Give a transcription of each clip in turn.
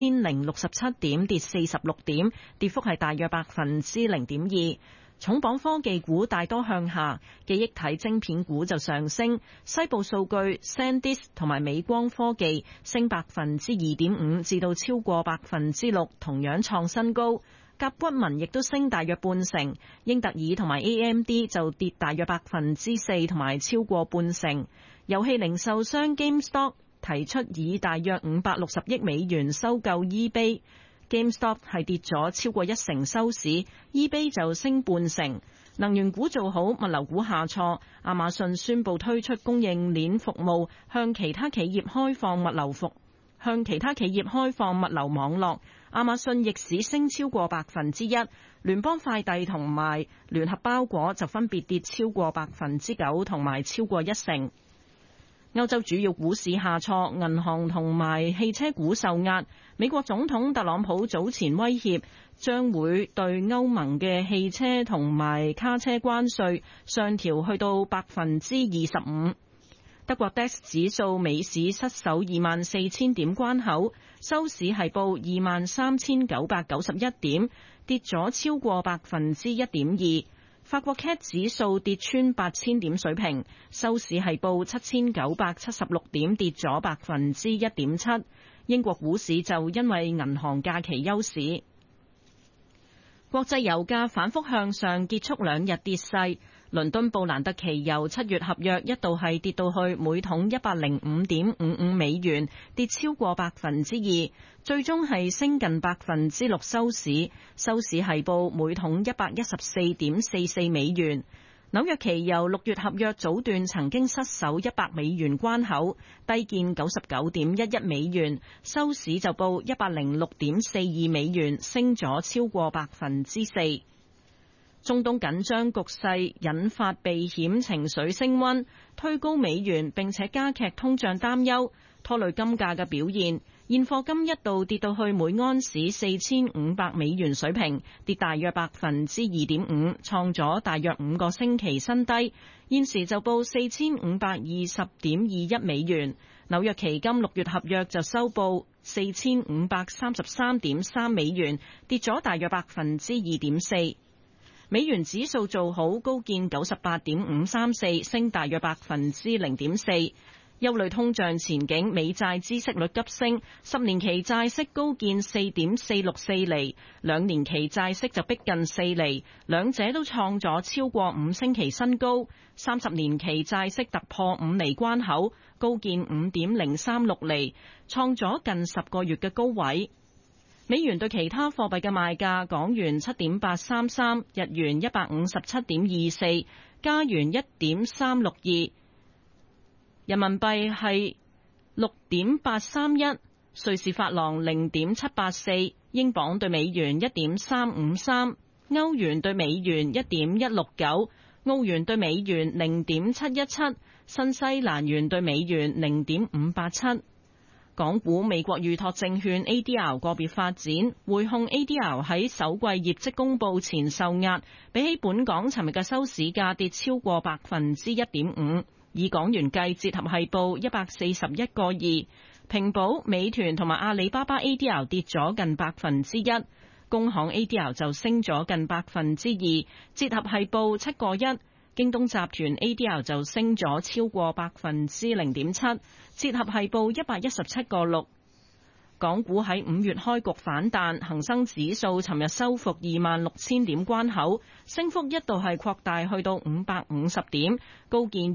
1067點，跌46點，跌幅係大約0.2%。重磅科技股大多向下，記憶體晶片股就上升。西部數據、SanDisk 同埋美光科技升2.5%至到超過6%，同樣創新高。甲骨文亦都升大約半成，英特爾同埋 AMD 就跌大約4%同埋超過半成。遊戲零售商 GameStop 提出以大約560億美元收購 eBay。GameStop 係跌咗超過1成收市 ，eBay 就升半成。能源股做好，物流股下挫。亞馬遜宣布推出供應鏈服務，向其他企業開放物流網絡。亞馬遜逆市升超過1%，聯邦快遞同埋聯合包裹就分別跌超過9%同埋超過1成。歐洲主要股市下挫，銀行同埋汽車股受壓。美國總統特朗普早前威脅將會對歐盟嘅汽車同埋卡車關稅上調去到25%。德國 DAX 指數美市失守24,000點關口，收市係報23,991點，跌咗超過1.2%。法國 CAC 指數跌穿8,000點水平，收市係報7,976點，跌咗1.7%。英國股市就因為銀行假期休市。國際油價反覆向上，結束2日跌勢。倫敦布蘭特期油7月合約一度係跌到去每桶105.55美元，跌超過2%，最終係升近6%收市，收市係報每桶114.44美元。紐約期油6月合約早段曾經失守100美元關口，低見99.11美元，收市就報106.42美元，升咗超過4%。中東緊張局勢引發避險情緒升溫，推高美元，並且加劇通脹擔憂，拖累金價嘅表現。現貨金一度跌到去每安士4500美元水平，跌大約2.5%，創咗大約5個星期新低。現時就報4520.21美元。紐約期金6月合約就收報4533.3美元，跌咗大約2.4%。美元指數做好，高見98.534，升大約0.4%。憂慮通脹前景，美債孳息率急升，10年期債息高見4.464厘，2年期債息就逼近4厘，兩者都創咗超過5星期新高。30年期債息突破5厘關口，高見5.036厘，創咗近10個月嘅高位。美元對其他貨幣嘅賣價：港元7.833，日元157.24，加元1.362，人民幣係6.831，瑞士法郎0.784，英鎊對美元1.353，歐元對美元1.169，澳元對美元0.717，新西蘭元對美元0.587。港股美國預託證券 ADR 個別發展，匯控 ADR 喺首季業績公佈前受壓，比起本港尋日嘅收市價跌超過1.5%，以港元計，折合係報141個2。平保、美團同埋阿里巴巴 ADR 跌咗近1%，工行 ADR 就升咗近2%，折合係報7個1。京東集團 ADR 就升咗超過0.7%，折合係報117個6。港股喺5月開局反彈，恒生指數尋日收復26,000點關口，升幅一度係擴大去到550點，高見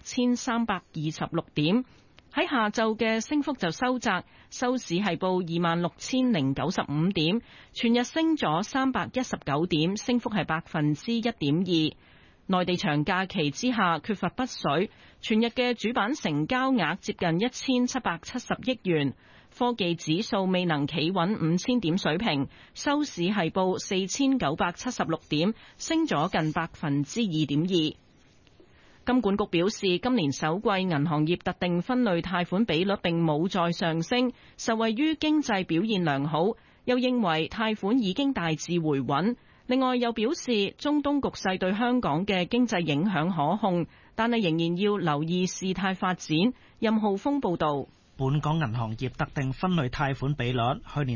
26,326點。喺下晝嘅升幅就收窄，收市係報26,095點，全日升咗319點，升幅係1.2%。內地長假期之下缺乏北水，全日嘅主板成交額接近1770億元。科技指數未能企穩5000點水平，收市係報4976點，升咗近2.2%。金管局表示，今年首季銀行業特定分類貸款比率並冇再上升，受惠於經濟表現良好，又認為貸款已經大致回穩。另外又表示，中東局勢對香港嘅經濟影響可控，但係仍然要留意事態發展。任浩峰報導。 本港銀行業特定分類貸款比率去年